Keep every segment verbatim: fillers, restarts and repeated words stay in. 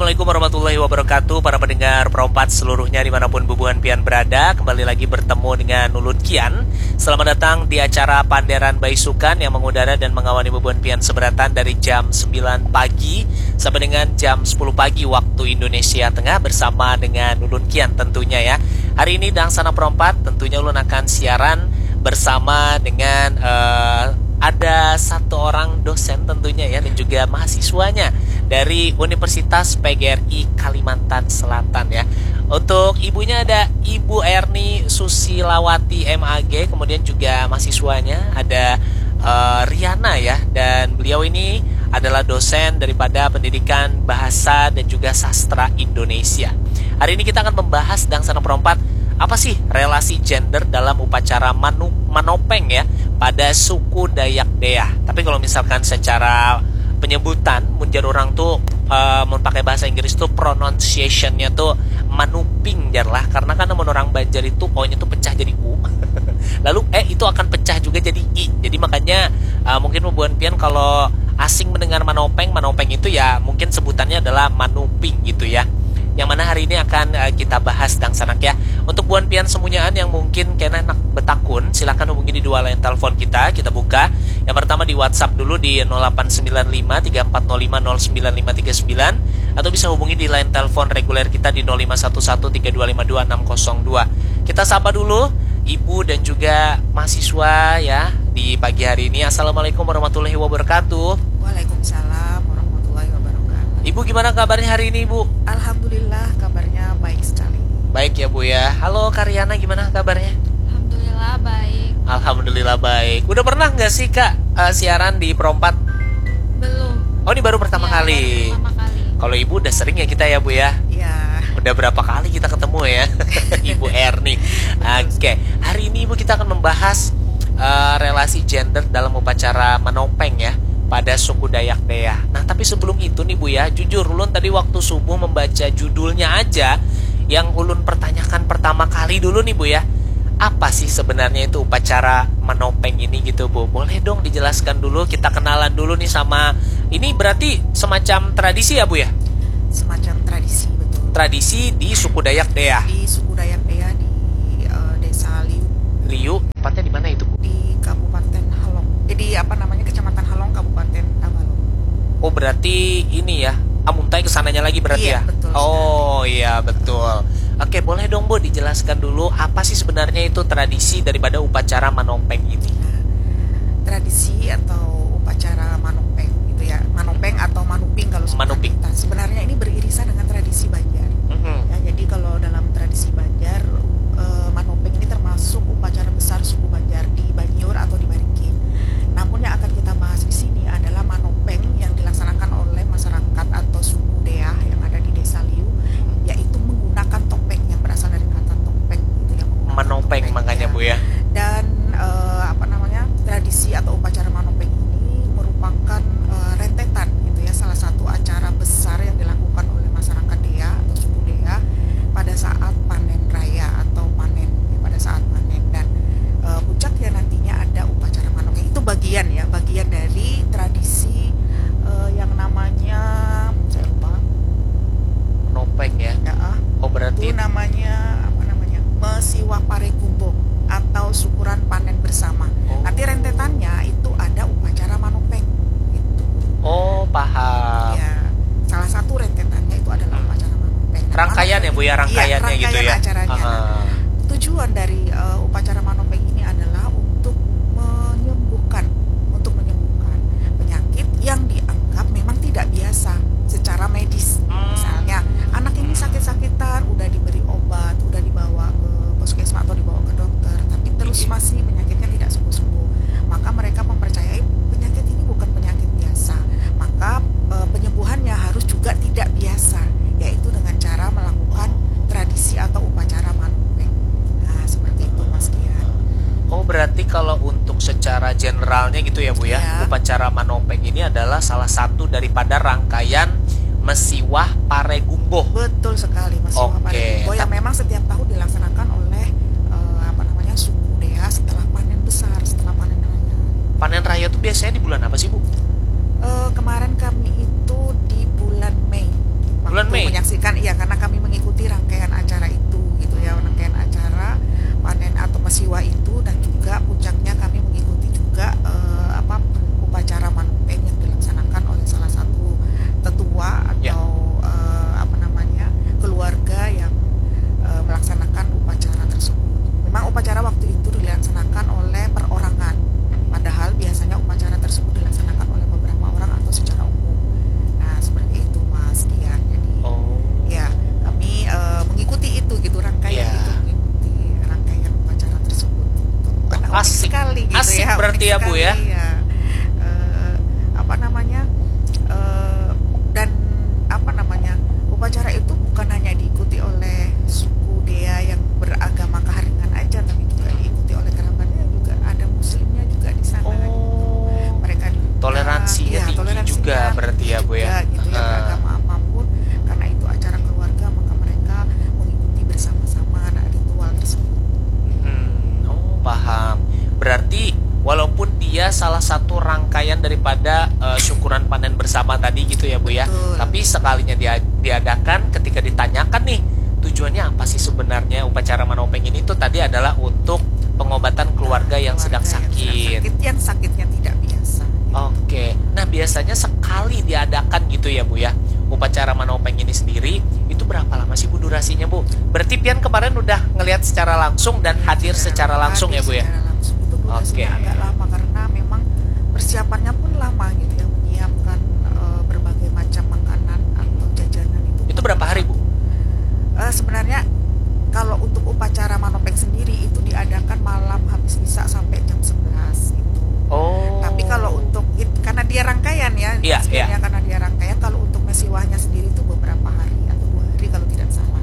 Assalamualaikum warahmatullahi wabarakatuh. Para pendengar perompat seluruhnya dimanapun Bubuhan Pian berada, kembali lagi bertemu dengan Ulun Kian. Selamat datang di acara Panderan Baisukan yang mengudara dan mengawani Bubuhan Pian seberatan dari jam sembilan pagi sampai dengan jam sepuluh pagi waktu Indonesia Tengah, bersama dengan Ulun Kian tentunya ya. Hari ini Dangsana Perompat tentunya Ulun akan siaran bersama dengan uh, ada satu orang dosen tentunya ya, dan juga mahasiswanya dari Universitas P G R I Kalimantan Selatan ya. Untuk ibunya ada Ibu Erni Susilawati M A G, kemudian juga mahasiswanya ada uh, Riana ya, dan beliau ini adalah dosen daripada Pendidikan Bahasa dan juga Sastra Indonesia. Hari ini kita akan membahas Dangsana Perompat, apa sih relasi gender dalam upacara manu, manopeng ya pada suku Dayak Deah. Tapi kalau misalkan secara penyebutan munjar orang tuh uh, memakai bahasa Inggris tuh pronunciationnya tuh manuping jar lah, karena kan namun orang Banjar itu o-nya tuh pecah jadi u. Lalu eh itu akan pecah juga jadi i. Jadi makanya uh, mungkin Bubuhan Pian kalau asing mendengar manopeng, manopeng itu ya mungkin sebutannya adalah manuping gitu ya. Yang mana hari ini akan uh, kita bahas Dangsanak ya. Untuk Buan Pian semuanyaan yang mungkin kena nak betakun, silakan hubungi di dua line telepon kita. Kita buka. Yang pertama di WhatsApp dulu di nol delapan sembilan lima tiga empat nol lima nol sembilan lima tiga sembilan, atau bisa hubungi di line telepon reguler kita di nol lima satu satu tiga dua lima dua enam nol dua. Kita sapa dulu ibu dan juga mahasiswa ya di pagi hari ini. Assalamualaikum warahmatullahi wabarakatuh. Waalaikumsalam warahmatullahi wabarakatuh. Ibu gimana kabarnya hari ini, Bu? Alhamdulillah kabarnya baik sekali. Baik ya, Bu ya. Halo Karyana, gimana kabarnya? Alhamdulillah baik. Alhamdulillah baik. Udah pernah nggak sih Kak uh, siaran di Perompat? Belum. Oh, ini baru pertama Ya, kali. baru pertama kali. Kalau Ibu udah sering ya kita ya, Bu ya. Ya. Udah berapa kali kita ketemu ya, Ibu Erni. Oke, hari ini Ibu kita akan membahas uh, relasi gender dalam upacara manopeng ya pada suku Dayak Deah. Nah, tapi sebelum itu nih Bu ya, jujur Ulun tadi waktu subuh membaca judulnya aja, yang Ulun pertanyakan pertama kali dulu nih Bu ya, apa sih sebenarnya itu upacara manopeng ini gitu Bu? Boleh dong dijelaskan dulu, kita kenalan dulu nih sama, ini berarti semacam tradisi ya Bu ya? Semacam tradisi, betul. Tradisi di suku Dayak Deah. Di suku Dayak Deah di uh, desa Liu. Liu, tempatnya di mana itu Bu? Di Kabupaten Halong. Jadi apa namanya, Kecamatan Halong, Kabupaten Tabalong. Oh, berarti ini ya, Amuntai kesananya lagi berarti Iya, ya? betul Oh iya betul. Oke, boleh dong Bu dijelaskan dulu apa sih sebenarnya itu tradisi daripada upacara manopeng ini? Nah, tradisi atau upacara manopeng gitu ya. Manopeng atau manuping kalau sebutan Manuping. kita. Sebenarnya ini beririsan dengan tradisi Banjar. Mhm. Ya, jadi kalau dalam tradisi Banjar, uh, manopeng ini termasuk upacara besar suku Banjar di Banjur atau di Baringin. Namun yang akan kita bahas di sini adalah manopeng yang dilaksanakan oleh masyarakat atau suku Deah yang ada di desa Liu, yaitu menggunakan topeng yang berasal dari kata topeng gitu ya. Manopeng makanya Bu ya. Dan uh, apa namanya, tradisi atau upacara manopeng ini merupakan uh, rentetan gitu ya, salah satu acara besar yang dilakukan oleh masyarakat Deah atau suku Deah pada saat panen raya atau panen ya, pada saat panen. Dan uh, puncaknya nantinya ada upacara manopeng. Itu bagian ya, bagian dari tradisi uh, yang namanya, saya lupa. Manopeng ya. Ya, ah, Oh berarti itu namanya apa namanya? Mesiwah Parekumbo atau syukuran panen bersama. Oh. Nanti rentetannya itu ada upacara manopeng gitu. Oh paham. Ya, salah satu rentetannya itu adalah Hmm. upacara manopeng. Nah, Rangkaian ya Bu ya, iya, rangkaiannya gitu rangkaian ya. acaranya. Aha. Nah, tujuan dari uh, upacara manopeng ini adalah untuk menyembuhkan, untuk menyembuhkan penyakit yang dianggap memang tidak biasa secara medis. Hmm. Misalnya anak ini sakit-sakitan, udah diberi obat, udah dibawa ke puskesmas atau dibawa ke dokter, tapi terus Iya. masih penyakitnya tidak sembuh-sembuh. Maka mereka mempercayai penyakit ini bukan penyakit biasa. Maka e, penyembuhannya harus juga tidak biasa, yaitu dengan cara melakukan tradisi atau upacara manopeng. Nah, seperti itu Mas Kian. Oh berarti kalau untuk secara generalnya gitu ya Bu ya, Ya. upacara manopeng ini adalah salah satu daripada rangkaian Mesiwah Paregumboh. Betul sekali Mas Oke. Parekumbo, yang memang setiap tahun dilaksanakan oleh e, apa namanya suku Deah setelah panen besar, setelah panen raya. Panen raya itu biasanya di bulan apa sih Bu? Eh, kemarin kami itu di bulan Mei. Bulan Waktu Mei? sekali gitu Asik ya. berarti unik ya, Bu, sekali, ya? Eh, apa namanya? eh, dan apa namanya? Upacara itu bukan hanya diikuti oleh suku Dea yang beragama Kaharingan aja, tapi juga diikuti oleh kerabatnya, juga ada muslimnya juga di sana. Oh, Mereka juga, toleransinya ya, tinggi toleransinya juga berarti ya, Bu, ya? juga, gitu ya, Ah. beragama apapun, karena itu acara keluarga maka mereka mengikuti bersama-sama nah, ritual tersebut. Hmm, oh paham. Berarti walaupun dia salah satu rangkaian daripada eh, syukuran panen bersama tadi gitu ya, Bu, ya. Betul. Tapi sekalinya dia diadakan, ketika ditanyakan nih tujuannya apa sih sebenarnya upacara manopeng ini, tuh tadi adalah untuk pengobatan keluarga yang sedang Keluarga yang sakit. sakit, yang sakitnya tidak biasa. Oke, nah biasanya sekali diadakan gitu ya, Bu, ya, upacara manopeng ini sendiri, itu berapa lama sih, Bu, durasinya, Bu? Berarti Pian kemarin udah ngelihat secara langsung dan hadir secara langsung ya, Bu, ya? Secara langsung itu durasinya Oke. agak lama karena memang persiapannya pun lama gitu ya, menyiapkan eh, berbagai macam makanan atau jajanan itu. Itu berapa hari, Bu? Eh, sebenarnya kalau untuk upacara manopeng sendiri itu diadakan malam habis isya sampai jam sebelas gitu. Oh. Tapi kalau untuk it, karena dia rangkaian ya, Iya, sebenarnya iya. karena dia rangkaian, kalau untuk mesiwahnya sendiri itu beberapa hari atau dua hari kalau tidak salah.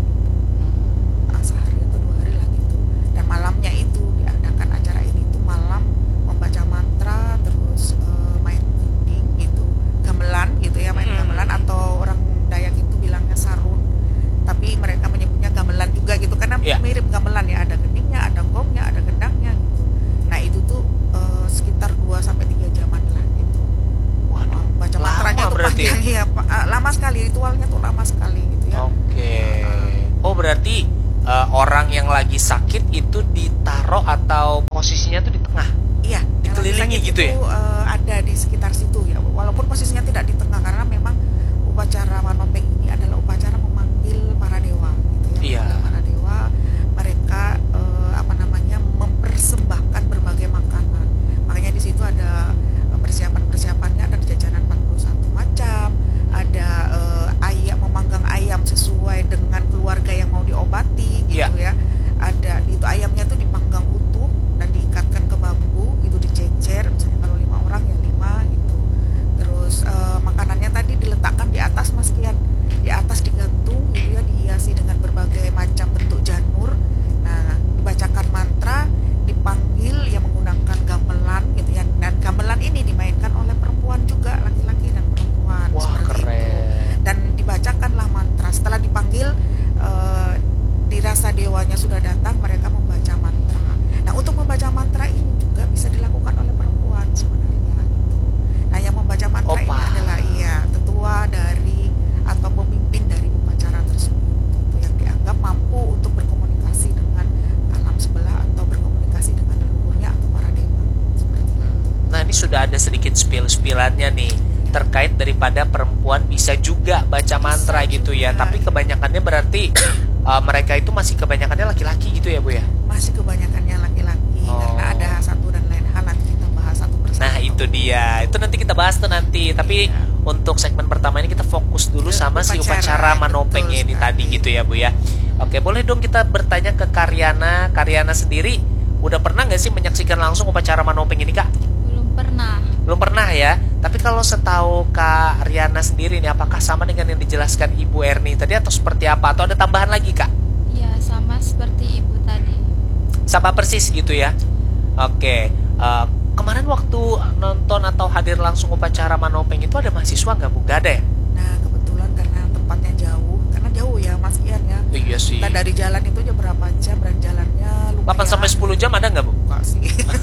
Ah, sehari atau dua hari lah gitu. Dan malamnya itu diadakan acara ini itu malam membaca mantra, terus eh, main gunting gitu, gamelan gitu ya, main Hmm. gamelan atau orang Dayak itu bilangnya sarun. Tapi mereka menyebutnya gamelan juga gitu karena Iya. mirip gamelan ya, ada gendingnya, ada gongnya, ada gendangnya gitu. Nah, itu tuh eh, sekitar dua sampai tiga jaman lah gitu. Waduh, Baca lama mantranya tuh berarti ya? panjang ya, Pak. Ah, lama sekali, ritualnya tuh lama sekali gitu ya. Oke. Oh, berarti eh, orang yang lagi sakit itu ditaruh atau posisinya tuh di tengah? Iya, yang lagi Dikelilingi sakit gitu itu, ya? eh, ada di sekitar situ ya. Walaupun posisinya tidak di tengah karena memang upacara manopeng ini adalah upacara memanggil para dewa gitu ya. Iya. Memanggil para dewa, mereka eh, apa namanya mempersembahkan berbagai makanan. Makanya di situ ada eh, persiapan-persiapannya, ada jajanan empat puluh satu macam, ada eh, ayam, memanggang ayam sesuai dengan keluarga yang mau diobati gitu Iya. ya. Ada itu ayamnya tuh dipanggang utuh dan diikatkan ke bambu, itu dicecer, misalnya kalau lima orang ya lima gitu. Terus eh, makanannya tadi diletakkan di atas, Mas Kian, di atas digantung gitu ya, dihiasi dengan berbagai macam bentuk janur. Nah, dibacakan mantra, dipanggil ya menggunakan gamelan gitu ya. Dan gamelan ini dimainkan oleh perempuan juga, laki-laki dan perempuan. Wah, seperti itu. keren. Dan dibacakanlah mantra. Setelah dipanggil, eh, dirasa dewanya sudah datang, mereka membaca mantra. Nah, untuk membaca mantra ini juga bisa dilakukan oleh perempuan sebenarnya gitu. Nah, yang membaca mantra Oh, ini paham. adalah iya ketua dari atau pemimpin dari upacara tersebut gitu, yang dianggap mampu untuk berkomunikasi dengan alam sebelah atau berkomunikasi dengan leluhurnya atau para dewa seperti itu. Nah, ini sudah ada sedikit spill-spillannya nih terkait daripada perempuan bisa juga baca mantra gitu ya. juga. Tapi kebanyakannya berarti uh, mereka itu masih kebanyakannya laki-laki gitu ya, Bu, ya? Masih kebanyakannya laki-laki Oh. karena ada satu dan lain hal, nanti kita bahas satu persatu. Nah, itu dia. Itu nanti kita bahas tuh nanti. Tapi Iya. untuk segmen pertama ini kita fokus dulu Ke sama si upacara, upacara manopengnya betul ini tadi sekali. gitu ya, Bu, ya. Oke, boleh dong kita bertanya ke Karyana. Karyana sendiri udah pernah nggak sih menyaksikan langsung upacara manopeng ini, Kak? Belum pernah. Belum pernah ya. Tapi kalau setahu Kak Riana sendiri nih, apakah sama dengan yang dijelaskan Ibu Erni tadi atau seperti apa? Atau ada tambahan lagi, Kak? Ya, sama seperti ibu tadi. Sama persis gitu ya. Oke. eh, kemarin waktu nonton atau hadir langsung upacara manopeng itu ada mahasiswa nggak, Bu? Nggak ada ya? Nah, kebetulan karena tempatnya jauh, karena jauh ya Mas Ian ya. Iya sih. Kita dari jalan itu aja berapa jam, dan jalannya lumayan. delapan sampai sepuluh jam ada nggak, Bu? Enggak sih.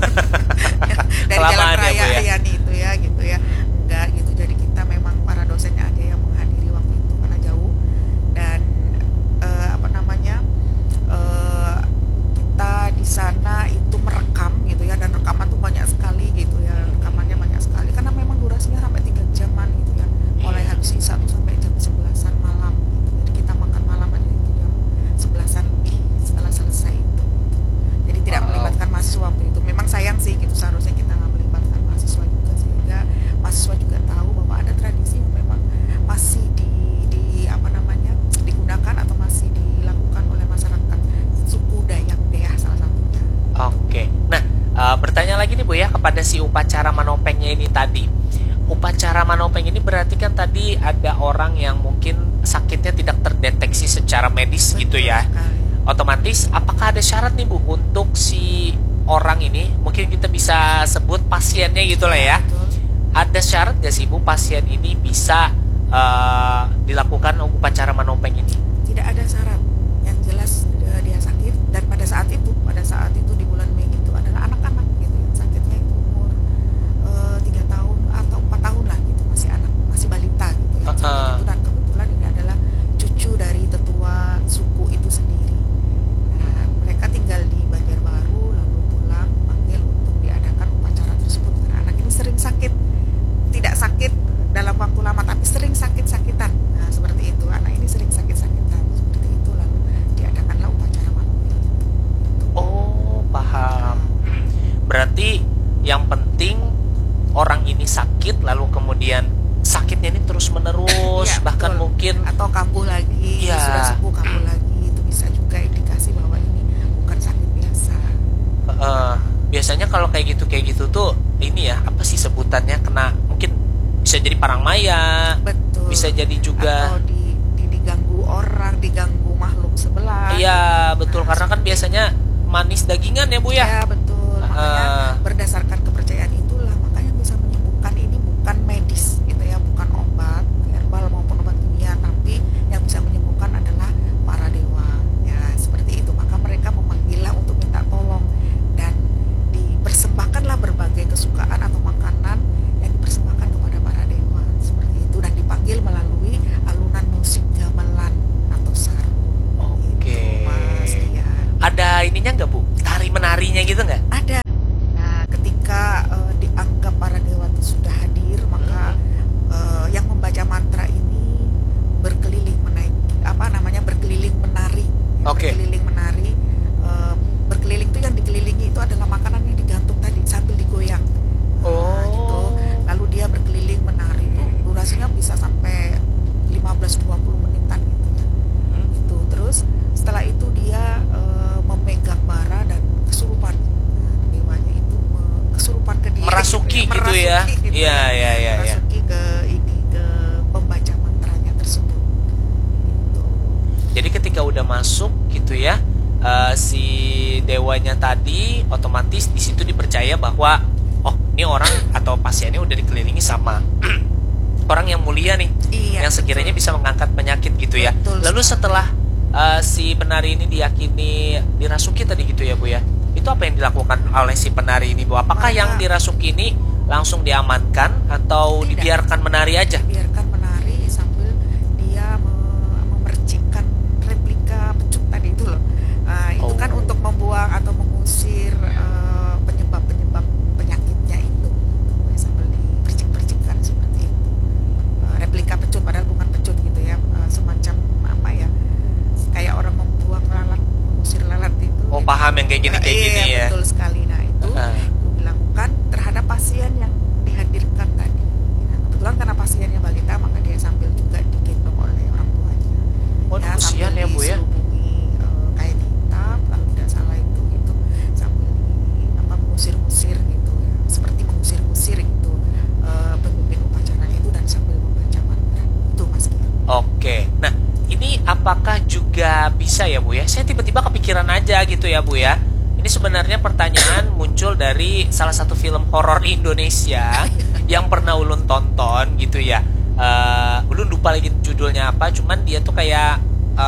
Dari Kelamaan jalan ya, raya Bu, ya? ya nih itu ya gitu ya. Enggak gitu. Jadi kita memang para dosennya aja yang menghadiri waktu itu karena jauh. Dan eh, apa namanya? eh, kita di sana itu merekam gitu ya, dan rekaman tuh banyak sekali gitu ya. Rekamannya banyak sekali karena memang durasinya sampai tiga jaman gitu ya. Mulai Iya. habis isya tuh sampai jam sebelasan malam gitu. Jadi kita makan malam aja itu jam sebelasan lebih setelah selesai itu. Jadi tidak Wow. melibatkan mahasiswa waktu itu. Memang sayang sih gitu, seharusnya kita nggak melibatkan mahasiswa juga, sehingga mahasiswa juga tahu bahwa ada tradisi yang memang masih di, di apa namanya digunakan atau masih dilakukan oleh masyarakat suku Dayak Deah salah satunya. Oke. Nah, eh, bertanya lagi nih Bu ya kepada si upacara manopengnya ini tadi. Upacara manopeng ini berarti kan tadi ada orang yang mungkin sakitnya tidak terdeteksi secara medis gitu ya. Sekali. Otomatis apakah ada syarat nih Bu untuk si orang ini, mungkin kita bisa sebut pasiennya gitu lah ya. Betul. Ada syarat gak sih Bu pasien ini bisa eh, dilakukan upacara manopeng ini? Tidak ada syarat. Yang jelas eh, dia sakit, dan pada saat itu pada saat itu di bulan Mei itu adalah anak-anak gitu yang sakitnya itu umur eh, tiga tahun atau empat tahun lah gitu, masih anak, masih balita gitu ya. Uh-uh. Seperti itu, dan kebetulan ini adalah cucu dari tetua suku itu sendiri. Nah, mereka tinggal di Banjarbaru, lalu pulang panggil untuk diadakan upacara tersebut karena anak ini sering sakit, tidak sakit dalam waktu lama tapi sering sakit-sakitan. Nah, seperti itu, anak ini sering sakit-sakitan seperti itu, lalu diadakanlah upacara manopeng. Oh, paham. Berarti yang penting orang ini sakit lalu kemudian sakitnya ini terus menerus, Iya, bahkan betul. mungkin Atau kambuh lagi, Iya. sudah sembuh kambuh lagi, itu bisa juga indikasi bahwa ini bukan sakit biasa. eh, biasanya kalau kayak gitu kayak gitu tuh ini ya apa sih sebutannya, kena mungkin bisa jadi parang maya, Betul. bisa jadi juga Atau di, di- diganggu orang, diganggu makhluk sebelah. iya betul, Nah, karena kan seperti biasanya manis dagingan ya Bu ya. Ya betul, makanya Ah. berdasarkan kepercayaan itulah makanya bisa menyembuhkan ini bukan medis gitu ya, bukan obat herbal maupun obat kimia, tapi yang bisa menyembuhkan adalah para dewa ya, seperti itu. Maka mereka memanggillah untuk minta tolong, dan dipersembahkanlah berbagai kesukaan atau makanan yang dipersembahkan kepada para dewa seperti itu, dan dipanggil melalui alunan musik gamelan atau saru. Oke. Gitu, Mas Dian. Ada ininya nggak Bu? Tari menarinya gitu nggak? Ada. Nah, ketika eh, dianggap para dewa itu sudah hadir, maka eh, yang membaca mantra ini berkeliling menaik, apa namanya, berkeliling menari. Ya, Oke. Berkeliling menari. Eh, berkeliling itu yang dikelilingi itu adalah makanan yang digantung tadi sambil digoyang. Nah, gitu. Oh. Lalu dia berkeliling menari itu durasinya bisa sampai lima belas sampai dua puluh menitan gitu ya. Hmm. Itu terus setelah itu dia eh, memegang bara dan kesurupan. Nah, dewanya itu me- kesurupan ke dia, Merasuki gitu ya. Merasuki gitu Iya, iya, iya, iya. merasuki ke ini, ke pembaca mantranya tersebut gitu. Jadi ketika udah masuk gitu ya, eh, si dewanya tadi otomatis di situ dipercaya bahwa oh ini orang atau pasiennya udah dikelilingi sama orang yang mulia nih, Iya, yang sekiranya betul. bisa mengangkat penyakit gitu ya. Betul Lalu sekali. setelah eh, si penari ini diyakini dirasuki tadi gitu ya Bu ya, itu apa yang dilakukan oleh si penari ini Bu? Apakah Maka- yang dirasuki ini langsung diamankan atau Tidak. dibiarkan menari aja? Biarkan menari sambil dia me- memercikkan replika pecut tadi itu loh. Nah, itu Oh. kan untuk membuang atau mengusir eh, penyebab-penyebab penyakitnya itu. Ya, sambil dipercik-percikkan seperti itu. Eh, replika pecut padahal bukan pecut gitu ya. Eh, semacam apa ya? Kayak orang membuang lalat, mengusir lalat itu. Oh, gitu. paham yang kayak gini, kayak Iya, gini ya. Betul sekali. Nah, itu Ah. itu dilakukan terhadap pasien yang dihadirkan tadi. Nah, kebetulan karena pasiennya balita, maka dia sambil juga digendong oleh orang tuanya. Waduh, kesian sambil ya Bu ya. diselubungi eh, kain hitam, kalau tidak salah itu itu sambil di, apa, mengusir-musir gitu ya, seperti mengusir-musir gitu eh, pemimpin upacaranya itu, dan sambil membaca mantra itu, Mas Kian. Oke, nah ini apakah juga bisa ya Bu ya? Saya tiba-tiba kepikiran aja gitu ya Bu ya. Ini sebenarnya pertanyaan muncul dari salah satu film horor Indonesia yang pernah Ulun tonton gitu ya. Eh, Ulun lupa lagi judulnya apa, cuman dia tuh kayak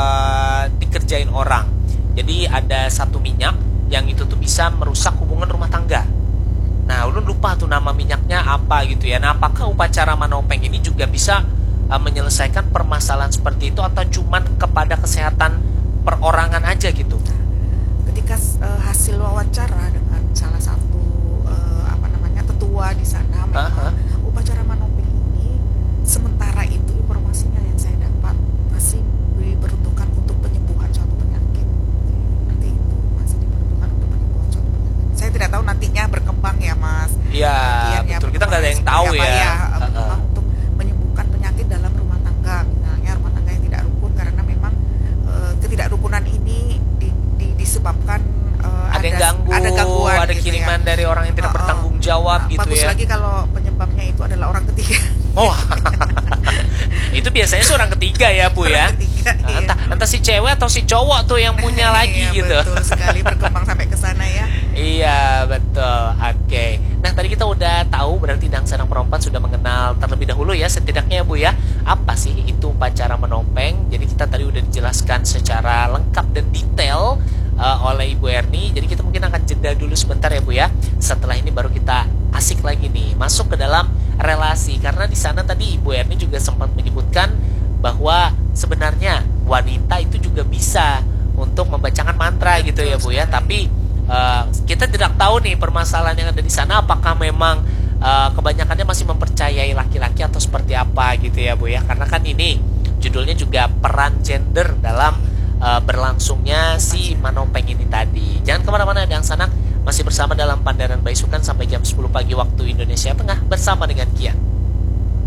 eh, dikerjain orang. Jadi ada satu minyak yang itu tuh bisa merusak hubungan rumah tangga. Nah, Ulun lupa tuh nama minyaknya apa gitu ya. Nah, apakah upacara manopeng ini juga bisa uh, menyelesaikan permasalahan seperti itu atau cuman kepada kesehatan perorangan aja gitu? Ketika eh, hasil wawancara dengan salah satu eh, apa namanya tetua di sana, memang Aha. upacara manopeng ini sementara itu informasinya yang saya dapat masih diperuntukkan untuk penyembuhan suatu penyakit. Seperti itu, masih diperuntukkan untuk penyembuhan suatu penyakit. Saya tidak tahu nantinya berkembang ya, Mas. Iya, Kemudian betul. Kita nggak ada yang tahu seperti apa ya. eh, Uh-uh. berkembang untuk menyembuhkan penyakit dalam rumah tangga, misalnya rumah tangga yang tidak rukun, karena memang eh, ketidakrukunan ini di- di- disebabkan eh, Ada yang ganggu, ada gangguan ada gitu kiriman ya. dari orang yang tidak Uh-uh, jawab gitu Bagus ya. lagi kalau penyebabnya itu adalah orang ketiga. Oh, itu biasanya seorang ketiga ya Bu ya. Orang ketiga, Nah, iya. entah entah si cewek atau si cowok tuh yang punya lagi Iya, gitu. betul sekali, berkembang sampai ke sana ya. Iya betul, oke. Nah tadi kita udah tahu berarti Dang Sanang Perompak sudah mengenal terlebih dahulu ya setidaknya Bu ya, apa sih itu upacara menopeng. Jadi kita tadi udah dijelaskan secara lengkap dan detail uh, oleh Ibu Erni. Jadi kita mungkin akan jeda dulu sebentar ya Bu ya. Setelah ini baru kita asik lagi nih masuk ke dalam relasi, karena di sana tadi Ibu Erni juga sempat menyebutkan bahwa sebenarnya wanita itu juga bisa untuk membacakan mantra gitu ya Bu ya. Tapi uh, kita tidak tahu nih permasalahan yang ada di sana, apakah memang uh, kebanyakannya masih mempercayai laki-laki atau seperti apa gitu ya Bu ya. Karena kan ini judulnya juga peran gender dalam uh, berlangsungnya si manopeng ini tadi. Jangan kemana-mana, Dang Sanak masih bersama dalam Pandaran Baisukan sampai jam sepuluh pagi waktu Indonesia Tengah bersama dengan Kian.